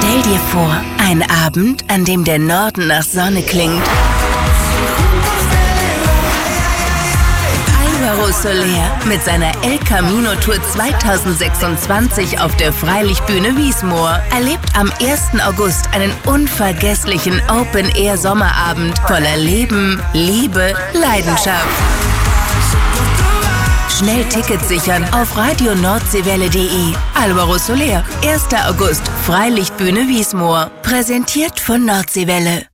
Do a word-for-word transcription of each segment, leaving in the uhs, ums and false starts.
Stell dir vor, ein Abend, an dem der Norden nach Sonne klingt. Álvaro Soler mit seiner El Camino Tour zweitausendsechsundzwanzig auf der Freilichtbühne Wiesmoor erlebt am ersten August einen unvergesslichen Open-Air-Sommerabend voller Leben, Liebe, Leidenschaft. Schnell Tickets sichern auf radio nordseewelle punkt de. Álvaro Soler, erster August, Freilichtbühne Wiesmoor. Präsentiert von Nordseewelle.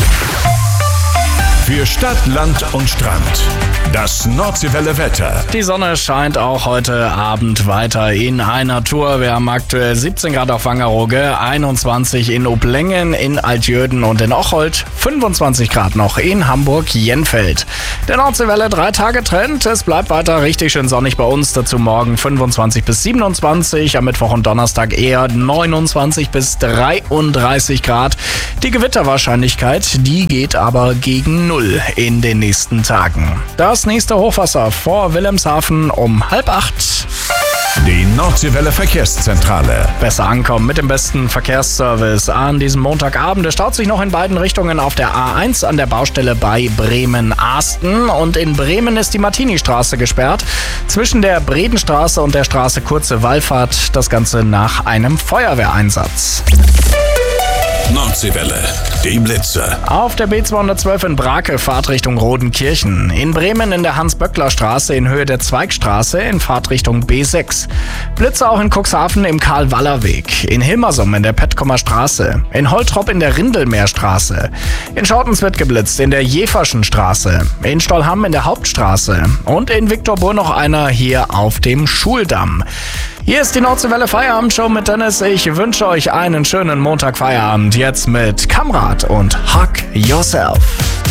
Für Stadt, Land und Strand. Das Nordseewelle Wetter. Die Sonne scheint auch heute Abend weiter in einer Tour. Wir haben aktuell siebzehn Grad auf Wangerooge, einundzwanzig in Oblängen, in Altjöden und in Ocholt, fünfundzwanzig Grad noch in Hamburg-Jenfeld. Der Nordseewelle drei Tage Trend. Es bleibt weiter richtig schön sonnig bei uns. Dazu morgen fünfundzwanzig bis siebenundzwanzig, am Mittwoch und Donnerstag eher neunundzwanzig bis dreiunddreißig Grad. Die Gewitterwahrscheinlichkeit, die geht aber gegen Null in den nächsten Tagen. Das nächste Hochwasser vor Wilhelmshaven um halb acht. Die Nordseewelle Verkehrszentrale. Besser ankommen mit dem besten Verkehrsservice an diesem Montagabend. Es staut sich noch in beiden Richtungen auf der A eins an der Baustelle bei Bremen-Ahsten. Und in Bremen ist die Martini-Straße gesperrt. Zwischen der Bredenstraße und der Straße Kurze Wallfahrt. Das Ganze nach einem Feuerwehreinsatz. Nordseewelle, die Blitze. Auf der B zweihundertzwölf in Brake, Fahrtrichtung Rodenkirchen. In Bremen in der Hans-Böckler-Straße in Höhe der Zweigstraße in Fahrtrichtung B sechs. Blitze auch in Cuxhaven im Karl-Waller-Weg. In Hilmersum in der Petkomer Straße. In Holtrop in der Rindelmeerstraße. In Schortens wird geblitzt in der Jeferschen Straße. In Stollham in der Hauptstraße. Und in Viktorbur noch einer hier auf dem Schuldamm. Hier ist die Nordseewelle Feierabendshow mit Dennis. Ich wünsche euch einen schönen Montag Feierabend. Jetzt mit Kamrat und Hug Yourself.